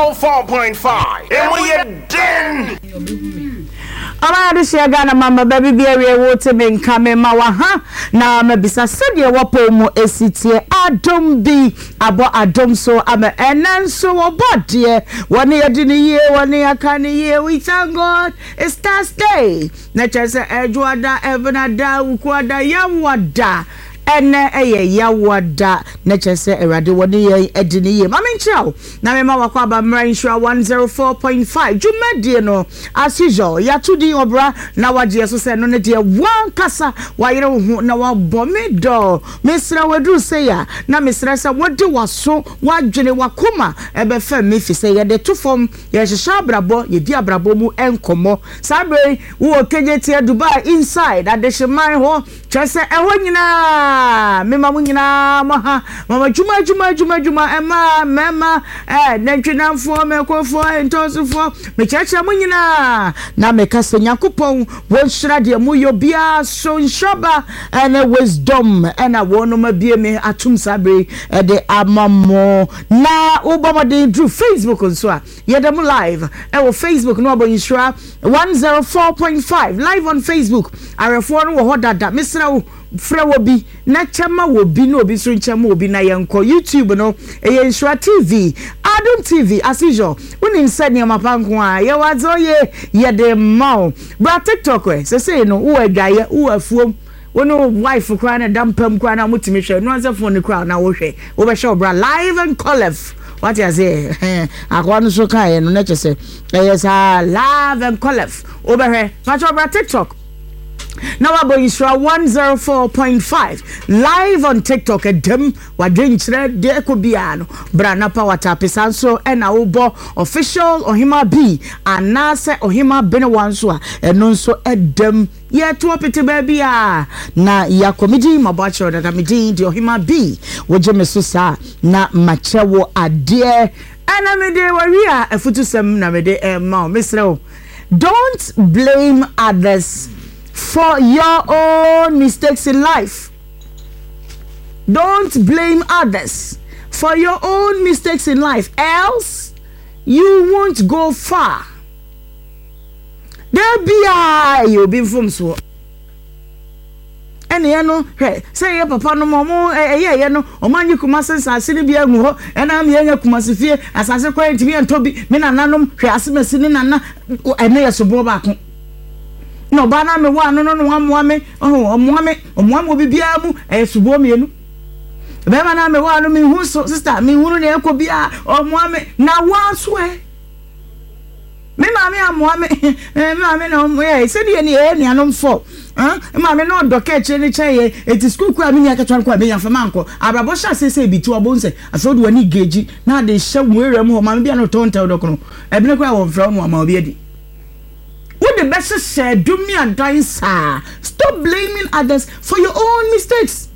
104.5. And we are done. Amara share Ghana mama baby be area wote me nka me ma wa ha na ma bisa sede wopo mu esitie adom bi abo adom so ama enanso obodie woni yedi ni ye woni aka ni ye we thank God it's Thursday na chese ejuada ebenada ukwada yawada ene eye yawada na chese erade woni ye edini ye mama nchao na me ma wakwa ba mra insure 104.5 jumedie no as usual ya tudi obra na waje so se no ne de wan kasa wayere ho na wabomi do mesra wadu se ya na mesra se wode waso wadwene wakoma ebe fa me fi se ye de to fom ye hihya brabo ye di abrabo mu enkomo sabre wo kenye tie Dubai inside adehman ho chese eho nyina mema mu nyina maha mama juma ema mema nantwenamfo mekofo entosofo mechacha mu nyina na mekase Yakupon won shira de mu yobia so nshaba ene wisdom ena wono mabie me atum sabre de amamo na ubomode through Facebook nso a yedam live wo Facebook no abonshira 104.5 live on Facebook arefo no wo hodada mesra wo fra wobi na chama wobi no obi so chama wobi na yenko YouTube no Ensure TV Adom TV as usual unim said ni amapanko a ye wazo ye de maw bra TikTok we say no wo adwaye wo afuom wono wife kra na dampam kra na mutimi hwe no anse phone kra na wo hwe wo be show bra live and colef what you say akwa so kai no na chese yes live and colef wo be hwe patch bra TikTok. Now we're going to 104.5 live on TikTok at them. We're doing today. There could be an Brana Power Tapisan so and Aubo official or hima B and Nasa or hima Benawanswa and also at them. Yeah, to a petty baby. Na ya committee, my bachelor that I'm doing the hima B. Would you miss na machewo a dear and I'm a day where we are a futusem namede mom. Mr. Don't blame others for your own mistakes in life. Don't blame others for your own mistakes in life, else you won't go far. There be you'll be from so. And you know, hey, say papa no momo you know, oman you kumase sasini bi agu ho ena me nya kumase fie asase kwent bi entobi me nananom hwe asemasi ni nana ene yesobo ba ko. No bana me wa no amwame omwame bibia mu subo mienu be bana me wa no me hu so sister me hu no ekobia omwame na wanso me ma me amwame me ma me no se de ni anom fo ma me no doka che ni che eti school kwa me nya katwa kwa me nya fama nko abrabo sha se bi tu obonse aso de wani geji na de hye were mu ma me bia no tonta dokono ebine kwa wo mfra no ma obi edi. What the best said, do me and dancer. Stop blaming others for your own mistakes.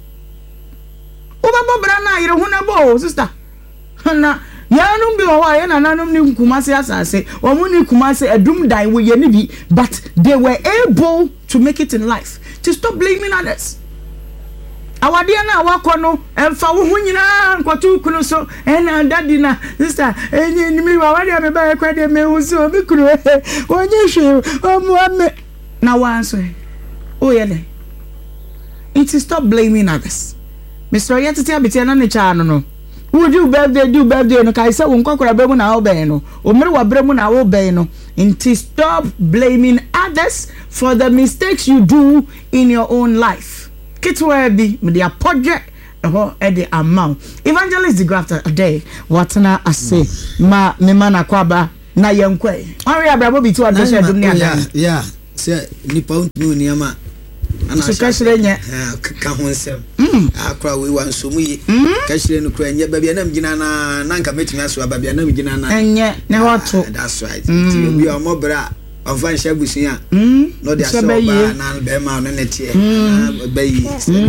Oba brana ire hunabo sister. Na ya no bi wa ya na nanom ni kumase asase. Omo ni kumase adum dan we ye ni bi, but they were able to make it in life. To stop blaming others. Awade na awakono emfa wo hu nyina nkwatu kunu so na daddy na sister enye ni mi awade me ba kwade me hu so bi kunu onye hwe omuame na wanso o yele. It is stop blaming others. Mr. Yetiti abiti na ne cha no wo do birthday no kai say wo nkokora ba mu na wo ben no o mere wa bre mu na wo ben no. It stop blaming others for the mistakes you do in your own life. Kitwa bi me dia project ho e de amount evangelist the grafter a day what na ase ma me mana kwaba na yenkwe ori abrabo bi tu adesha dum ni ada yeah say nipa untunu ni ama ana so kashire nya ka ho nsem akra we wan so mu yi kashire no kra nya babia na mgina na nka metumi aso babia na mgina na enye ne hoto that's right bi o mobra Ofan shabusia no dia so ba na be ma no netie ba yi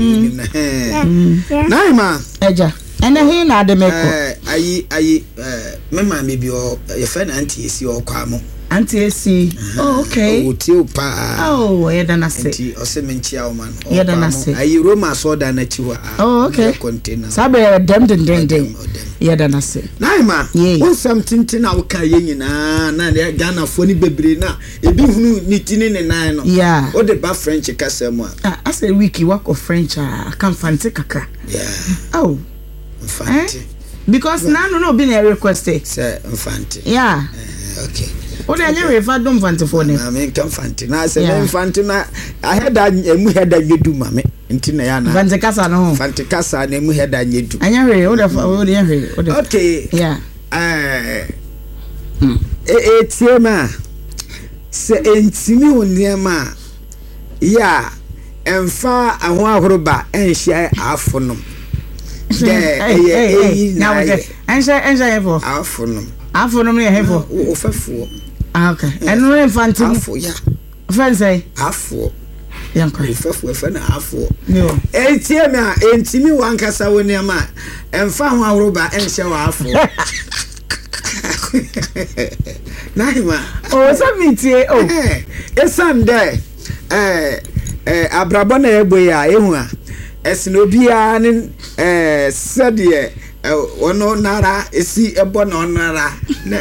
na ma eja ene he na de meko ayi me ma me bi o ye fe na anti esi o kwa mo Auntie AC. Oh, okay. Util pa. Oh, yedana se. Auntie osemenchia o man. Yedana se. Ayi Roma soda na chiwa. Oh, okay. Container. Sabe dem. Yedana se. Naima. Won something na woka ye nyina na Ghana fo ni bebre na ebi hunu ni tini ne nan no. Yeah. O de ba French kasa mu a. As a wiki work of French I can fancy kakra. Yeah. Oh. Fancy. Because now no be na request it. Say fancy. Yeah. Okay. O de anya refa dom fancy for ne. I mean can fancy. Na say fancy na I had that emu head that you do mame. Nti na ya na. Fancy kasa no. Fancy kasa na emu head that you do. Anya re o de hwe. Okay. Yeah. Tiema. Se entimi woniema. Ya. Emfa ahun ahoroba enhia afonom. Now enja for afonom ne hefo ofafo okay eno infantile afo ya friend say afo yanko ofafo efa na afo no etie me a entimi wankasa woni ama emfa ho awroba enhye wa afo naima o so mitie o esande abrabo na eboya ehu a esnobia ne sede ono nara esi ebo na onara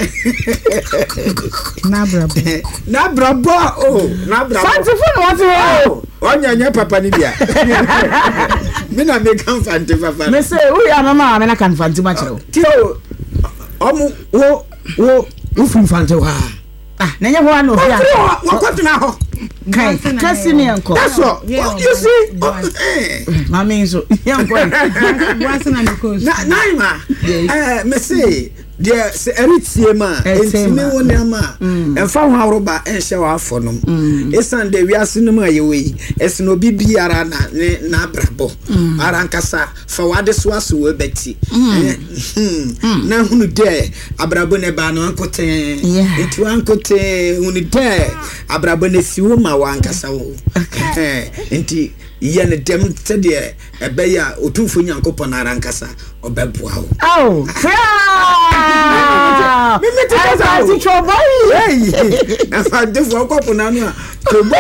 na brabo fantifo no what o onyanya papa ni bia me na me kan fanti papa me say we ya mama me na kan fanti ma kire ti o omu wo fun fanti wa na nya ho no bia wo kwatuna ho kai kasi ni yanko that's all you see mami so yanko what's na because naima me say there se eritie ma entime woni ama emfa ho awroba enhye wa afonom esande wiase no ma yewe esno bibiara na brabo arankasa fa wade so aso we beti na hunu de abrabo ne ba no ankote etu ankote hunu de abrabo ne siwo ma wankasa wo enti ye ne dem tede ebeya otumfo nyankopon arankasa obeboa wo oh mimi tikaza ti chobo yi na fa defo kopo na no chobo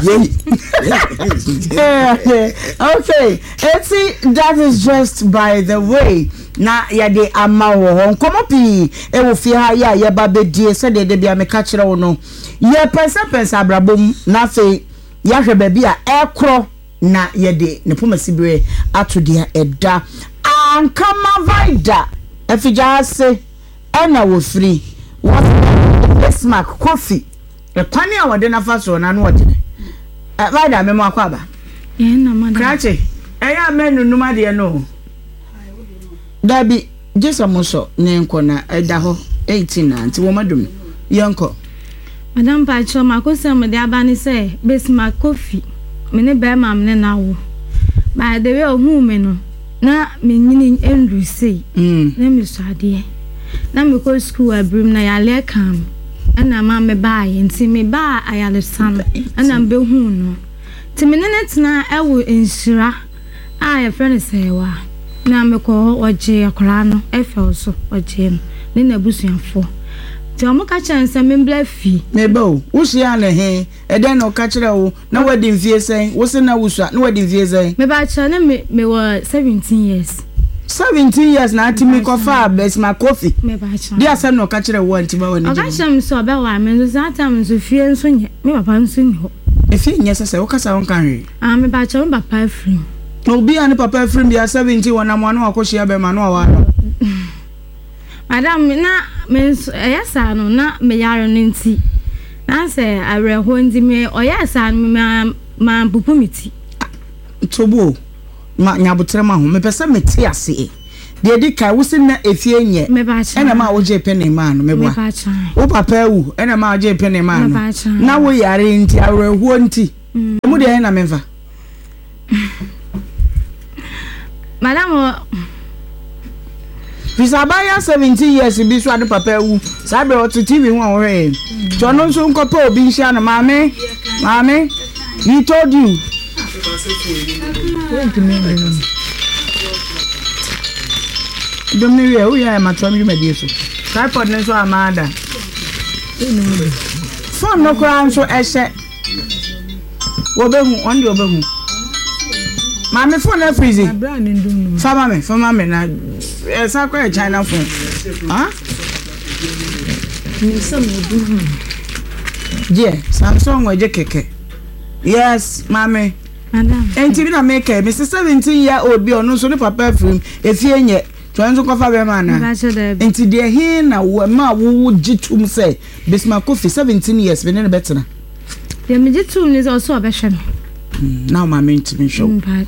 yi okay that is just by the way na ya de amawo hon komo pi e wo fi ha ya ye ba bedie se de bia me ka kire wo no ye pensa abrabom na fe ya hwe ba bia ekro na ye de ne pomasibre atodia eda ankama vaida efijase ena wo free what smack coffee e kwani a wode na faso na no wode vaida me mo akwaba na madam krache eya menu numa de no dabi jesa moso ne nko na eda ho 18 na nti wo madum yanko madam pa cho makosa me de abani say besma coffee me ne be mam ne na wo ba de we ohu me no na me nyini endu sei na me so ade na me ko school abrim na ya le kam na ma me ba ye nti me ba ayale san na be hu no ti me ne tena ewo enshira a ya friend say wa na me ko oje akra no efel so oje ne na busuafo ti o mo ka chanse me mbla fi me ba o wusia na he eden no ka kire wo na wadi mfie sen wo se na wusua na wadi mfie sen me ba cha na me were 17 years 17 years na atimi ko fa bes ma coffee me ba cha dia se no ka kire wo anti ba woni o ka cham so be wa me so atam so fie nso nye me papa nso nye ho e fie nye se wo kasa won kan hwe me ba cha me papa free obi an papa free bia 70 wona mo anu akohia be ma no wa no madam na me yesa no na me yare no nti na se areho ndi me oyesa no ma bupumiti tobo ma nyabotre ma ho me pese meti ase de di kai wo se na efie nye ena ma wo je pene ma no me bua wo papa wu ena ma wo je pene ma no na wo yare nti areho nti mu de na memfa madam Fisabaya 70 years bi so ade papa wu sabe o TV hu o he jono nso nkopa obi nhia no mame he told you Domini we o ya ma twa mi ma die so tripod ne so amada phone no kura nso ehye wobehu on the obehu mama phone na freeze fama me na esa kwa China phone yeah Samsung waje keke yes mama madam enti bi na make me 17-year-old bi onu so ne papa film efie nye twanzo kofa be ma na enti de hin na ma wo gitum say Bismarck Kofi 17 years be ne betena de me gitum ni so obehwe now mama enti show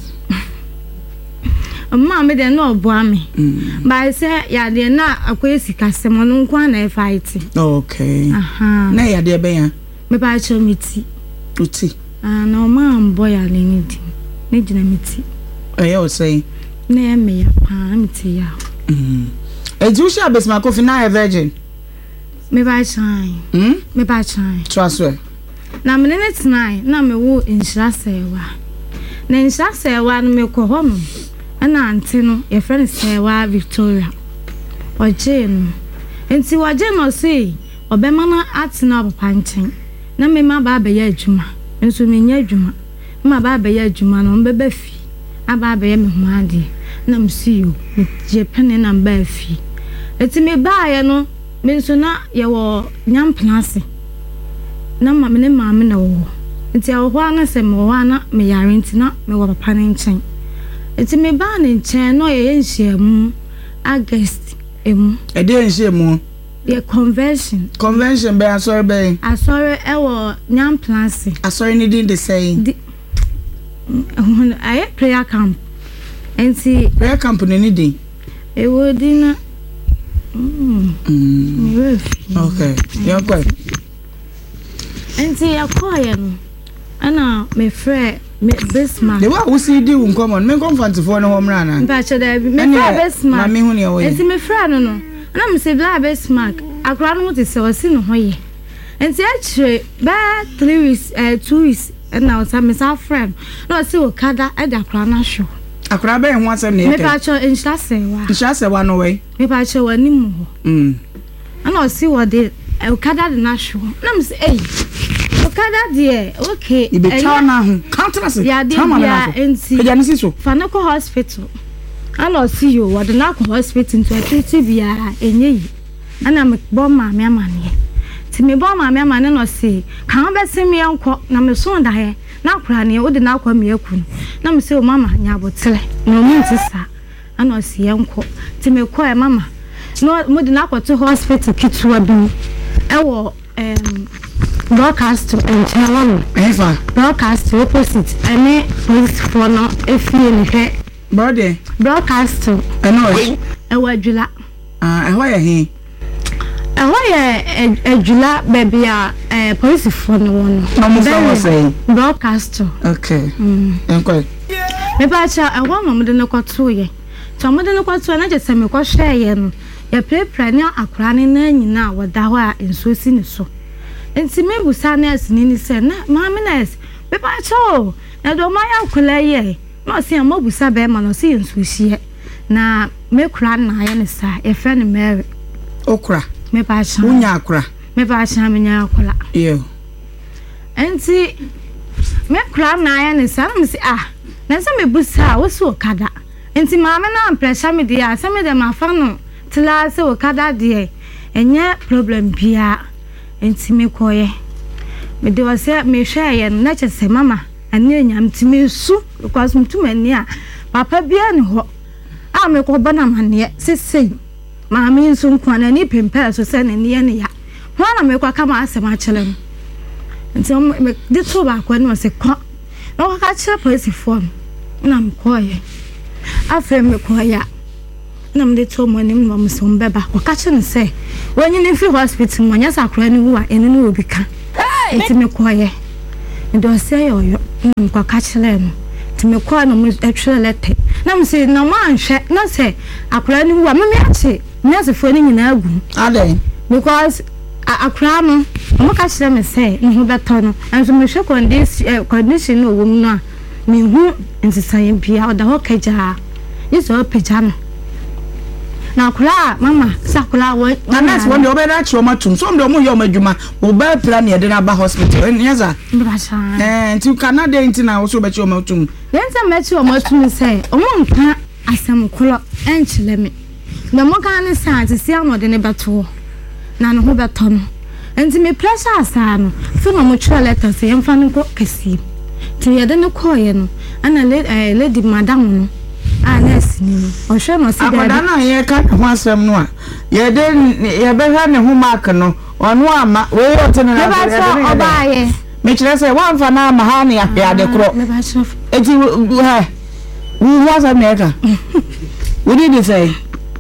mama de no oboa me by say ya de na akwesi kasem no nko na fight okay na ya de be ya me ba cho miti uti na man boy ale ni di ne gina miti o say na ya me ya pa miti ya eju sha Bismarck Kofi na virgin me ba chan me ba chan trust na me ne tnai na me wo inshira sewa na inshira sewa no me ko ho no ana ante no ye friend sewa Victoria oje no enti waje no sei obema na atena papa nchen na me ma ba ya adwuma nso me nya adwuma ma ba ya adwuma no mbeba fi aba ya me ho ade na msiyo je pene na mba fi enti me ba ya no me nso na ye wo nyam plase na ma me ne ma me na wo enti a wo ana se me wo ana me yare enti na me wo papa ne nchen enti me ba ne nchen no ye nhyiamu August emu e de nhyiamu the convention be asori e wo nyam plase asori ni din de say I prayer camp enti prayer camp ni din e wo din okay you go enti yakoye no ana me frɛ me Bismarck the wa see di uncommon me comfort for no homra na ba che da me frɛ Bismarck na me hu ne wo enti me frɛ no no na me se bla Bismarck akra no te se wasi no hoye enti akire ba 3 weeks 2 weeks na o sa me sa frɛ no o se o kada e da akra na hwo akra ba hu asem ne me ba che insha sewa no we me ba che wani mu ho ana o se wo de o kada de na hwo na me se okada de okay ibe tana hu countless tama na enti e jani siso fanako hospital ana see you what na ko hospital into treat bia enye yi ana me bo ma me amane ti me bo ma me amane no se kan be se me enko na me so nda he na kura ne wo de na akwa me akun na me se o mama nya botere no mu ntisa ana se enko ti me ko e mama no mo de na akwa to hospital kitwa bi ewo broadcast and channel eva broadcast opposite any police for no efie ni he brother broadcast no ewadwula eho ye edwula baby police for no one no mo say broadcast okay enko me ba cha ewo mo de ne kwato ye to mo de ne kwato na je se me kwa hwe ye no ye prepare ni akora ne na nyina woda ho a enso si ne so enti me busa nurse ni se na mama nurse be ba cho na do ma ya kula ye no se am busa be ma no se enso hie na me kura na ya ne sa e friend Mary okura me ba cha unya akura me ba cha me nya akula yo enti me kura na ya ne sa me se na se me busa wo so kada enti mama na pressure me dia se me de ma fa no tla se wo kada de enye problem bia enti me koye me de wase me hwe ye na chese mama ani enyam ti me su because mtum ani a papa bia ne ho a me ko bana mane sesei mama nso nkwana ni pempa so se ne ne ne ya ho na me kwa kama asem a chelem enti me de to ba kwa no se kwa na kwa ka chira police form na me koye afa me koya na me de to mo ni mo so mbeba kwa ka chira se wonyi ne fi hospital mo nya sakra ni wu a ene ni obi ka enti me koye ndo se yo kwa ka chira no ti me kwa no mo atwere letter na me se na mo anhwe na se akra ni wu a me ache nurse fo ni nyina agu ade because akra no mo ka chira me se ni ho beto no anso me hwe condition no wo mu no a me hu nsisan bia oda ho kaja yeso peja no na akura mama sakura wo na nurse won de obeda chi o matum so de o mo ye o madwuma o ba plan ye de na ba hospital nyeza nti Canada nti na wo so be chi o matum yenza mechi o matum say o mo nka asem kolo enchile me na mo kan ne sa ti sia no de ne beto na no ho beto no nti me pressure asa no so no mo try letter say emfa no ko kasi ti ye de ne ko ye no ana lady madam no nurse ni o hwe no si da na ye ka ho asem no a ye de ye be hwa ne ho mark no ono ama we yo te na oba ye me kire say wan fa na ma ha ne ya de kro eti ha wo was America what did you say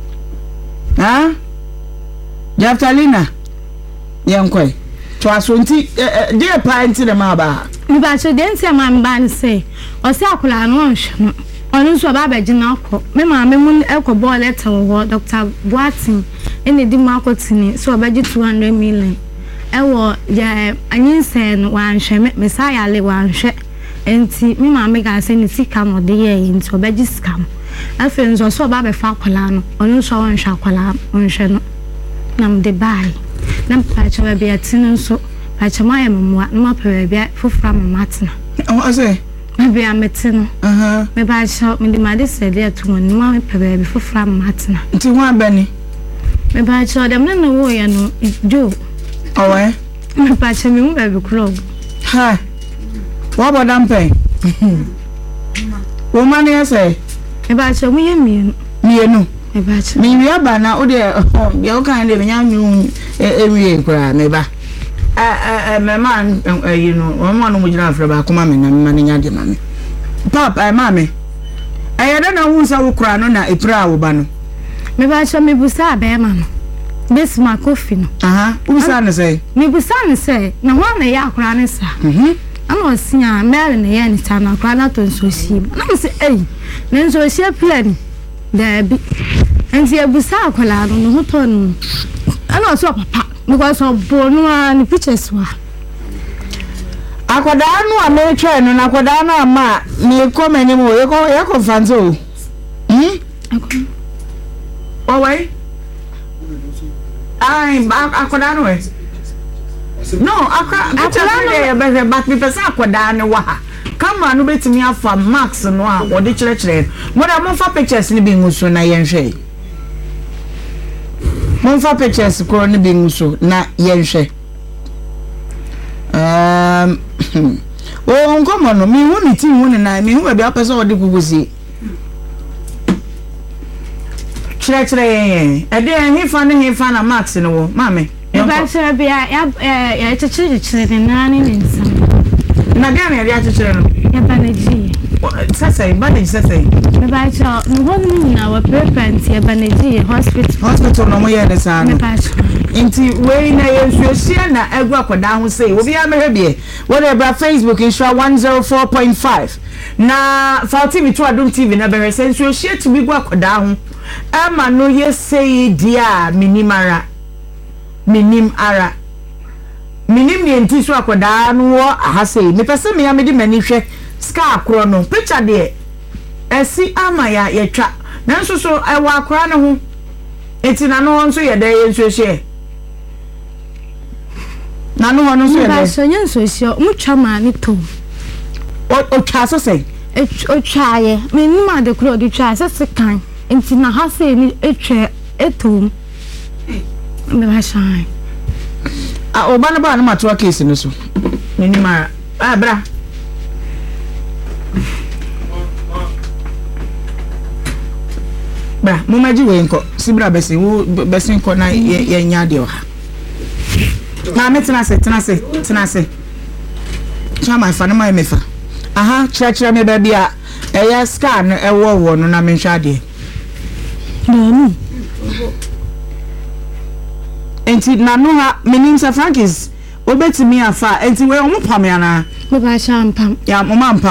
Jaftalina yankoi to asonti dey pa nti de ma ba mi ba so de nti ma mba ni say o se akula no nhwe onu so ba bagina akọ me ma me mun ekọ ball letter wo Dr. Boatin ene di ma akotini so ba gi 200 million ewo ya anyinse no wa nhwe me sa ya le wa nhwe enti me ma me ga se ni sika mo de ye enti o ba gi scam afi nzo so ba be fa akula no onu so won hwa akula nhwe no nam de bai nam pa chawa be atinu so pa chama ya mamwa no pa be fofra mamatna o say maybe I'm metino me ba sha me di ma de se de to ni ma me pa be fofra mamatna nti ho abani me ba sha dem na wo ya no jo owe me pa cha me mu ba be club ha wa bodam pe wo ma ne say me ba sha mu ye mienu me ba cha me wi aba na o de ye o kan de me nya nyu ewie kura me ba me man you know o mo no mo jina afra ba kuma me na me nya de ma me pap ma me ayada na hu sa wo kura no na epira wo ba no me ba cha me busa ba ma no this ma coffee no usa ne say me busa ne say na ho na ya kura ne sa ana osia mele ne ya ni ta na kura na to nso si na me say ne nso si plan da bi enzi ebusa akola no ho to no ana so papa because of bonu and pictures wa akoda anu a me twa no na akoda anu ama me come ni mo ye ko fanzo o wai ai akoda anu no akoda anu ye but me pesa akoda anu wa kama anu betimi afa max no a wo de kire mo da mo fa pictures ni bi nguso na ye nhwe Monfa pictures ko ni binguso na yenhwe o nkomo no mi hu ni ti hu ni na mi hu be apese odi gugusi chire yen e de hefa na max no wo mame e ba chire bia ya chire na ni nsam na dia ya chire no ya banaji sasa banaji sasa me ba cha no ni na wa prepare ya banaji hospital no mo ye ne sa no inti we na yensuosia na egu akoda ho sei obi amehebie wona bra Facebook insure 104.5 na Fatima to Adom TV na be sensuosia to bi gu akoda ho ama no ye sei dia minim ara minim ne nti so akoda no wo ahasei me pese me ya me di mani hwe ska akro no picture de esi ama ya yetwa nanso so ewa akra no ho eti na no nso ye de yensuosia na no hono so ye ba so yensuosia mu twa ma ni to o twa so sei o twa ye me ni ma de kro de twa so sekan enti na ha sei ni etwa etom me ba shine o ba na matwa case no so ni ma bra mo maji we nko sibra besi wo besi nko na ye nya de o ha na me tena se chama fa na me fa chira me ba bia eya scan ewo no na me hwa de enti na no ha menim sa Frankis obetimi afa enti we omo pam ya na me ba champam ya mo